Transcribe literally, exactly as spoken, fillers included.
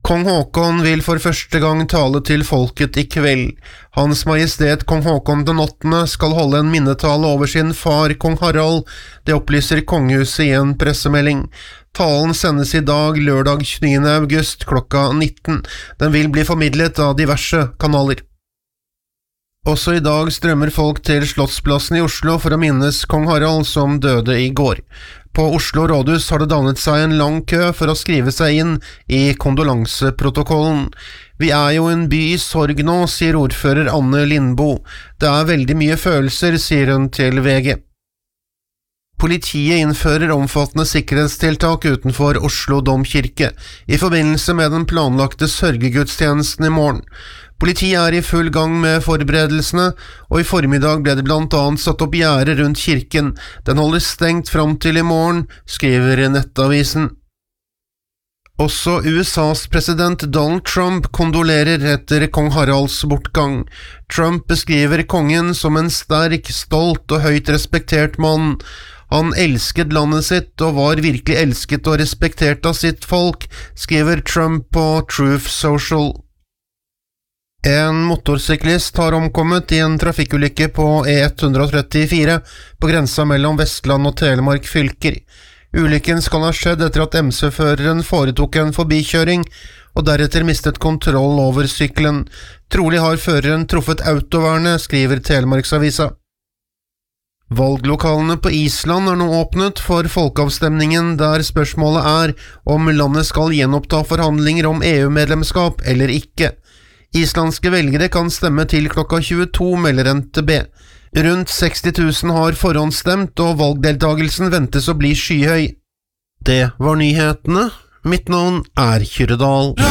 Kong Haakon vil for første gang tale til folket i kveld. Hans Majestet Kong Haakon den åttende skal holde en minnetale over sin far Kong Harald. Det opplyser kongehuset i en pressemelding. Talen sendes i dag, lørdag tjueniende august klokka nitten. Den vil bli formidlet av diverse kanaler. Også i dag strømmer folk til Slottsplassen i Oslo for å minnes Kong Harald som døde i går. På Oslo rådhus har det dannet seg en lang kø for å skrive seg inn i kondolanseprotokollen. Vi er jo en by i sorg nå, sier ordfører Anne Lindboe. Det er veldig mye følelser, sier hun til V G. Politiet innfører omfattende sikkerhetstiltak utenfor Oslo domkirke, i forbindelse med den planlagte sørgegudstjenesten i morgen. Politiet er i full gang med forberedelsene, og i formiddag ble det blant annet satt opp gjerde rundt kirken. Den holder stengt fram til i morgen, skriver Nettavisen. Også U S A's president Donald Trump kondolerer etter kong Haralds bortgang. Trump beskriver kongen som en sterk, stolt og høyt respektert mann. Han elsket landet sitt og var virkelig elsket og respektert av sitt folk, skriver Trump på Truth Social. En motorsyklist har omkommet i en trafikkulykke på E ett trettifire på grensa mellom Vestland og Telemark fylker. Ulykken skal ha skjedd etter at M C-føreren foretok en forbikjøring og deretter mistet kontroll over sykkelen. Trolig har føreren truffet autovernet, skriver Telemarksavisa. Valglokalene på Island er nå åpnet for folkeavstemningen der spørsmålet er om landet skal gjenoppta forhandlinger om E U-medlemskap eller ikke. Islandske velgere kan stemme til klokka tjueto, melder N T B. Rundt seksti tusen har forhåndsstemt, og valgdeltagelsen ventes å bli skyhøy. Det var nyhetene. Mitt navn er Kyrre Dahl.